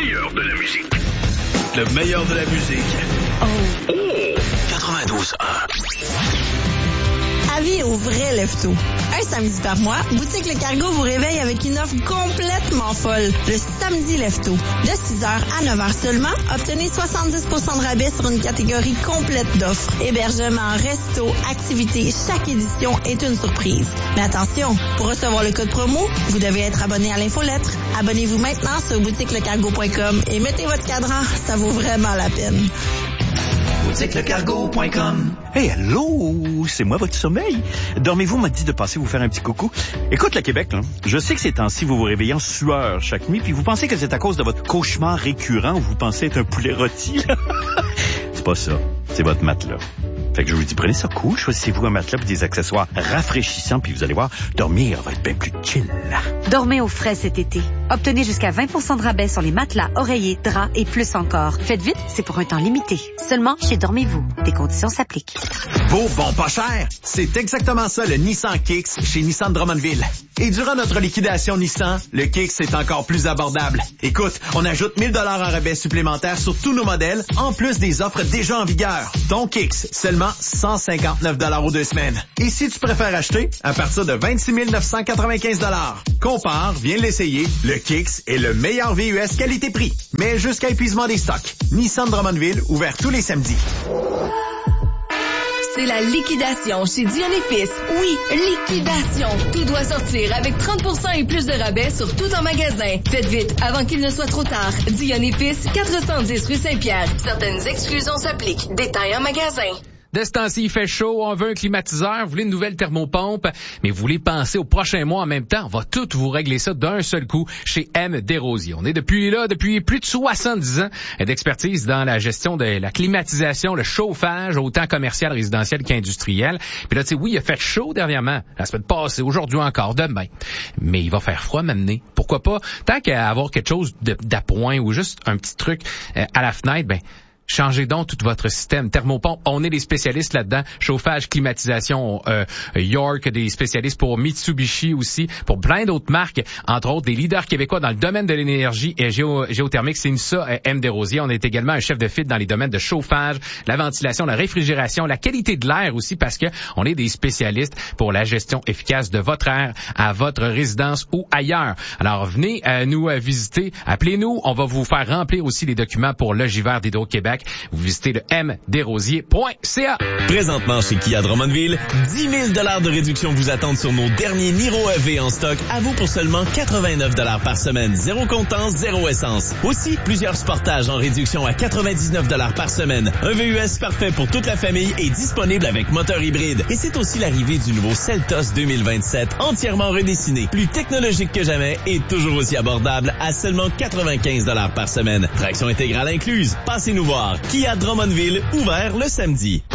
meilleur de la musique. Le meilleur de la musique. Oh! 92.1. Avis aux vrais leftos. Un samedi par mois, Boutique Le Cargo vous réveille avec une offre complètement folle. Le samedi lefto. De 6h à 9h seulement, obtenez 70% de rabais sur une catégorie complète d'offres. Hébergement, resto, activités, chaque édition est une surprise. Mais attention, pour recevoir le code promo, vous devez être abonné à l'infolettre. Abonnez-vous maintenant sur boutiquelecargo.com et mettez votre cadran, ça vaut vraiment la peine. boutiquelecargo.com. Hey, allô, c'est moi votre sommeil. Dormez-vous m'a dit de passer vous faire un petit coucou. Écoute, le Québec, là, je sais que ces temps-ci, vous vous réveillez en sueur chaque nuit, puis vous pensez que c'est à cause de votre cauchemar récurrent où vous pensez être un poulet rôti. C'est pas ça, c'est votre matelas. Fait que je vous dis, prenez ça cool, choisissez-vous un matelas et des accessoires rafraîchissants, puis vous allez voir, dormir va être bien plus chill. Dormez au frais cet été. Obtenez jusqu'à 20% de rabais sur les matelas, oreillers, draps et plus encore. Faites vite, c'est pour un temps limité. Seulement chez Dormez-vous. Des conditions s'appliquent. Beau, bon, pas cher. C'est exactement ça le Nissan Kicks chez Nissan Drummondville. Et durant notre liquidation Nissan, le Kicks est encore plus abordable. Écoute, on ajoute 1000 $ en rabais supplémentaires sur tous nos modèles, en plus des offres déjà en vigueur. Ton Kicks, seulement 159 $ aux 2 semaines. Et si tu préfères acheter, à partir de 26 995 $. Compare, viens l'essayer. Le Kicks est le meilleur VUS qualité-prix. Mais jusqu'à épuisement des stocks. Nissan Drummondville, ouvert tous les samedis. C'est la liquidation chez Dion & Fils. Oui, liquidation. Tout doit sortir avec 30% et plus de rabais sur tout en magasin. Faites vite avant qu'il ne soit trop tard. Dion & Fils, 410 rue Saint-Pierre. Certaines exclusions s'appliquent. Détails en magasin. De ce temps-ci, il fait chaud, on veut un climatiseur, vous voulez une nouvelle thermopompe, mais vous voulez penser au prochain mois en même temps, on va tout vous régler ça d'un seul coup chez M. Desrosiers. On est depuis plus de 70 ans d'expertise dans la gestion de la climatisation, le chauffage, autant commercial, résidentiel qu'industriel. Puis là, tu sais, oui, il a fait chaud dernièrement, la semaine passée, aujourd'hui encore, demain. Mais il va faire froid m'amener. Pourquoi pas? Tant qu'à avoir quelque chose d'appoint ou juste un petit truc à la fenêtre, ben changez donc tout votre système. Thermopompe, on est des spécialistes là-dedans. Chauffage, climatisation, York, des spécialistes pour Mitsubishi aussi, pour plein d'autres marques, entre autres des leaders québécois dans le domaine de l'énergie et géothermique. C'est ça, M. Desrosiers. On est également un chef de file dans les domaines de chauffage, la ventilation, la réfrigération, la qualité de l'air aussi, parce que on est des spécialistes pour la gestion efficace de votre air à votre résidence ou ailleurs. Alors, venez nous visiter. Appelez-nous. On va vous faire remplir aussi les documents pour Logivert d'Hydro-Québec. Vous visitez le mdesrosiers.ca. Présentement chez Kia Drummondville, 10 000 $ de réduction vous attendent sur nos derniers Niro EV en stock, à vous pour seulement 89 $ par semaine. Zéro comptant, zéro essence. Aussi, plusieurs Sportages en réduction à 99 $ par semaine. Un VUS parfait pour toute la famille et disponible avec moteur hybride. Et c'est aussi l'arrivée du nouveau Seltos 2027, entièrement redessiné, plus technologique que jamais et toujours aussi abordable à seulement 95 $ par semaine. Traction intégrale incluse. Passez-nous voir. Kia Drummondville, ouvert le samedi.